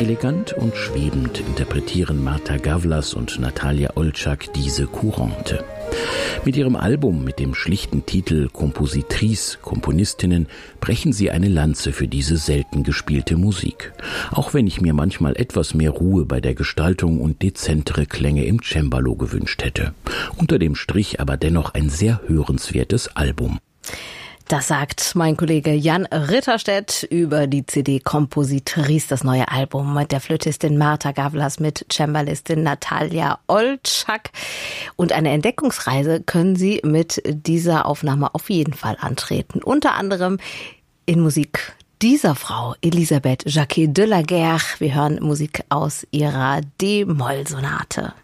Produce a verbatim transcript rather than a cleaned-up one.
Elegant und schwebend interpretieren Marta Gavlas und Natalia Olczak diese Courante. Mit ihrem Album mit dem schlichten Titel Kompositrice, Komponistinnen, brechen sie eine Lanze für diese selten gespielte Musik. Auch wenn ich mir manchmal etwas mehr Ruhe bei der Gestaltung und dezentere Klänge im Cembalo gewünscht hätte. Unter dem Strich aber dennoch ein sehr hörenswertes Album. Das sagt mein Kollege Jan Ritterstedt über die C D Kompositrice, das neue Album mit der Flötistin Marta Gavlas, mit Cembalistin Natalia Olczak. Und eine Entdeckungsreise können Sie mit dieser Aufnahme auf jeden Fall antreten. Unter anderem in Musik dieser Frau, Elisabeth Jacquet de la Guerre. Wir hören Musik aus ihrer D-Moll-Sonate.